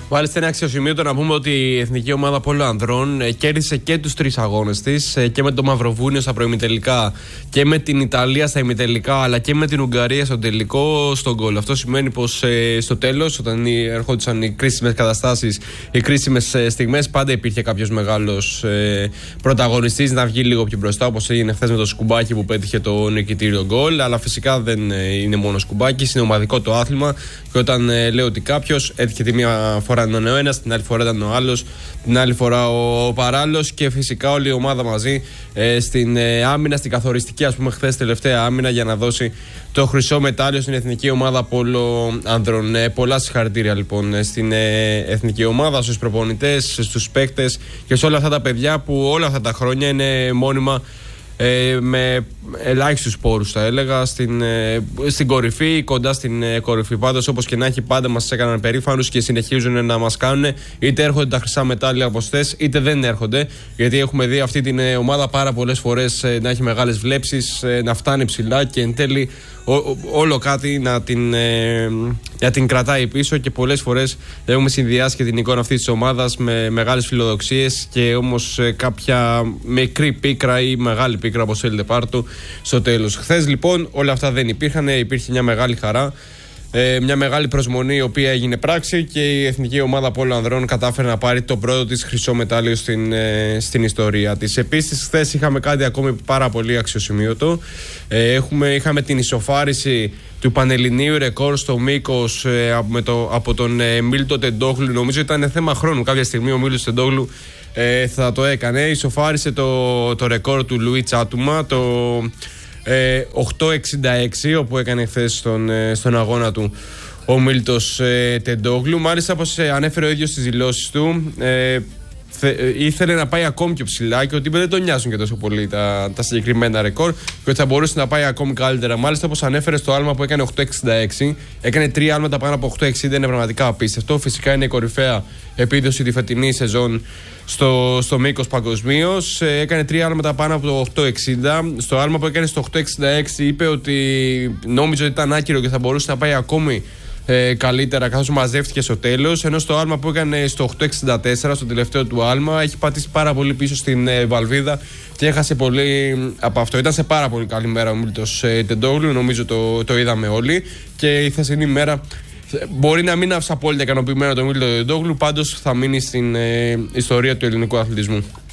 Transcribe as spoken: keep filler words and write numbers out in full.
Μάλιστα, είναι αξιοσημείωτο να πούμε ότι η Εθνική Ομάδα Πόλο Ανδρών κέρδισε και τους τρεις αγώνες της, και με το Μαυροβούνιο στα προημιτελικά και με την Ιταλία στα ημιτελικά, αλλά και με την Ουγγαρία στο τελικό στον γκολ. Αυτό σημαίνει πως ε, στο τέλος, όταν ερχόντουσαν οι κρίσιμες καταστάσεις, οι κρίσιμες ε, στιγμές, πάντα υπήρχε κάποιος μεγάλος ε, πρωταγωνιστής να βγει λίγο πιο μπροστά, όπως έγινε χθες με το Σκουμπάκι που πέτυχε το νικητήριο γκολ. Αλλά φυσικά δεν ε, είναι μόνο Σκουμπάκι, είναι ομαδικό το άθλημα. Και όταν ε, λέω ότι κάποιος έτυχε τη μία φορά ήταν ο ένας, την άλλη φορά ήταν ο άλλος, την άλλη φορά ο, ο παράλληλος, και φυσικά όλη η ομάδα μαζί ε, στην ε, άμυνα, στην καθοριστική, ας πούμε, χθες τελευταία άμυνα, για να δώσει το χρυσό μετάλλιο στην Εθνική Ομάδα Πόλο Ανδρών. Ε, πολλά συγχαρητήρια λοιπόν στην ε, Εθνική Ομάδα, στους προπονητές, στους παίκτες και σε όλα αυτά τα παιδιά που όλα αυτά τα χρόνια είναι μόνιμα, Ε, με ελάχιστους πόρους θα έλεγα, στην, ε, στην κορυφή, κοντά στην ε, κορυφή. Πάντως, όπως και να έχει, πάντα μας έκαναν περήφανους και συνεχίζουν να μας κάνουν, είτε έρχονται τα χρυσά μετάλλια από χθες, είτε δεν έρχονται, γιατί έχουμε δει αυτή την ε, ομάδα πάρα πολλές φορές ε, να έχει μεγάλες βλέψεις, ε, να φτάνει ψηλά και εν τέλει ό, ό, όλο κάτι να την, ε, να την κρατάει πίσω, και πολλές φορές έχουμε συνδυάσει και την εικόνα αυτής της ομάδας με μεγάλες φιλοδοξίες και όμως ε, κάποια μικρή πίκρα ή μεγάλη πίκρα, όπως θέλετε πάρτο, στο τέλος. Χθες λοιπόν όλα αυτά δεν υπήρχαν, υπήρχε μια μεγάλη χαρά, ε, μια μεγάλη προσμονή η οποία έγινε πράξη, και η Εθνική Ομάδα Πόλο Ανδρών κατάφερε να πάρει το πρώτο της χρυσό μετάλλιο στην, ε, στην ιστορία της. Επίσης χθες είχαμε κάτι ακόμη πάρα πολύ αξιοσημείωτο. Ε, έχουμε, είχαμε την ισοφάριση του πανελληνίου ρεκόρ στο μήκος ε, με το, από τον ε, Μίλτο Τεντόγλου. Νομίζω ήταν θέμα χρόνου, κάποια στιγμή ο Μίλτος Τεντόγλου Ε, θα το έκανε. Ισοφάρισε το, το ρεκόρ του Λουί Τσάτουμα, το ε, οκτώ εξήντα έξι, όπου έκανε χθες στον, ε, στον αγώνα του ο Μίλτος ε, Τεντόγλου. Μάλιστα, όπως ε, ανέφερε ο ίδιος στις δηλώσεις του, ε, θε, ε, ήθελε να πάει ακόμη πιο ψηλά, και ότι δεν τον νοιάζουν και τόσο πολύ τα, τα συγκεκριμένα ρεκόρ, και ότι θα μπορούσε να πάει ακόμη καλύτερα. Μάλιστα, όπως ανέφερε στο άλμα που έκανε οκτώ εξήντα έξι, έκανε τρία άλματα πάνω από οκτώ εξήντα, είναι πραγματικά απίστευτο. Φυσικά είναι η κορυφαία επίδοση τη φετινή σεζόν στο, στο μήκος παγκοσμίως. Ε, έκανε τρία άλματα πάνω από το οκτώ εξήντα. Στο άλμα που έκανε στο οκτώ εξήντα έξι είπε ότι νόμιζε ότι ήταν άκυρο και θα μπορούσε να πάει ακόμη ε, καλύτερα, καθώς μαζεύτηκε στο τέλος. Ενώ στο άλμα που έκανε στο οκτώ εξήντα τέσσερα, στο τελευταίο του άλμα, έχει πατήσει πάρα πολύ πίσω στην ε, βαλβίδα και έχασε πολύ από αυτό. Ήταν σε πάρα πολύ καλή μέρα ο Μίλτος ε, Τεντόγλου, νομίζω το, το είδαμε όλοι, και η χθεσινή μέρα μπορεί να μην άφησε απόλυτα ικανοποιημένο τον Μίλτο Τεντόγλου, πάντως θα μείνει στην ε, ιστορία του ελληνικού αθλητισμού.